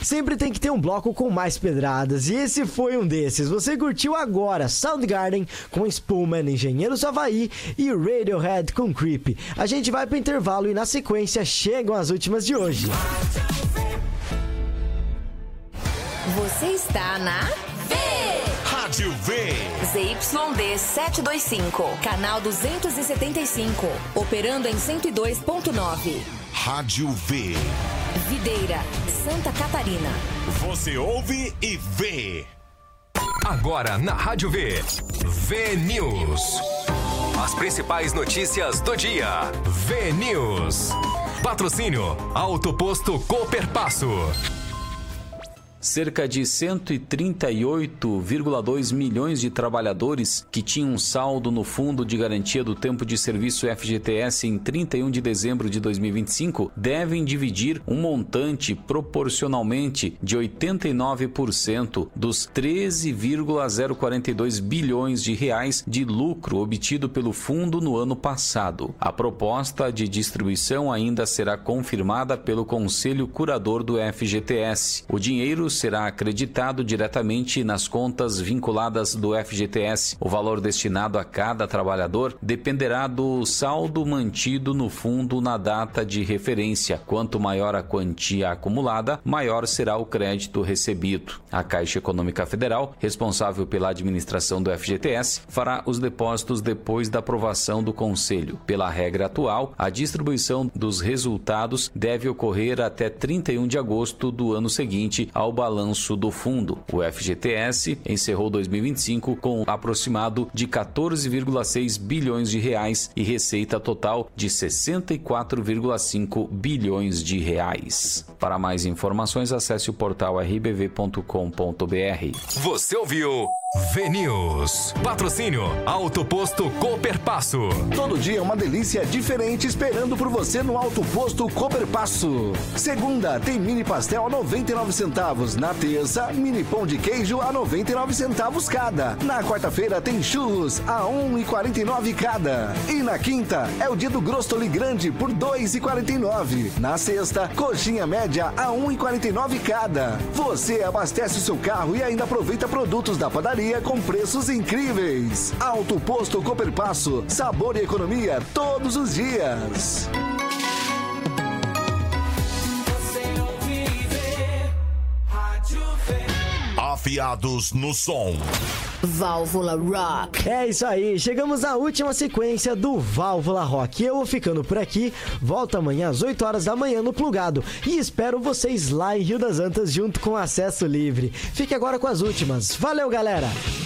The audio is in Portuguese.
sempre tem que ter um bloco com mais pedradas, e esse foi um desses. Você curtiu agora Soundgarden com Spoolman, Engenheiros do Havaí e Radiohead com Creep. A gente vai pro intervalo e na sequência chegam as últimas de hoje. Você está na Rádio V. ZYD 725, canal 275, operando em 102.9. Rádio V. Videira, Santa Catarina. Você ouve e vê. Agora na Rádio V. V News. As principais notícias do dia. V News. Patrocínio Auto Posto Cooperpasso. Cerca de 138,2 milhões de trabalhadores que tinham um saldo no Fundo de Garantia do Tempo de Serviço FGTS em 31 de dezembro de 2025 devem dividir um montante proporcionalmente de 89% dos 13,042 bilhões de reais de lucro obtido pelo fundo no ano passado. A proposta de distribuição ainda será confirmada pelo Conselho Curador do FGTS. O dinheiro será acreditado diretamente nas contas vinculadas do FGTS. O valor destinado a cada trabalhador dependerá do saldo mantido no fundo na data de referência. Quanto maior a quantia acumulada, maior será o crédito recebido. A Caixa Econômica Federal, responsável pela administração do FGTS, fará os depósitos depois da aprovação do Conselho. Pela regra atual, a distribuição dos resultados deve ocorrer até 31 de agosto do ano seguinte ao balanço do fundo. O FGTS encerrou 2025 com aproximado de 14,6 bilhões de reais e receita total de 64,5 bilhões de reais. Para mais informações, acesse o portal rbv.com.br. Você ouviu V News. Patrocínio Auto Posto Cooperpasso. Todo dia uma delícia diferente esperando por você no Auto Posto Cooperpasso. Segunda, tem mini pastel a 99 centavos. Na terça, mini pão de queijo a 99 centavos cada. Na quarta-feira tem churros a 1,49 cada. E na quinta, é o dia do Grostoli Grande por 2,49. Na sexta, coxinha média a 1,49 cada. Você abastece o seu carro e ainda aproveita produtos da padaria com preços incríveis. Auto Posto Cooperpasso, sabor e economia todos os dias. Afiados no som. Válvula Rock. É isso aí, chegamos à última sequência do Válvula Rock. Eu vou ficando por aqui, volto amanhã às 8 horas da manhã no Plugado e espero vocês lá em Rio das Antas junto com acesso livre. Fique agora com as últimas. Valeu, galera!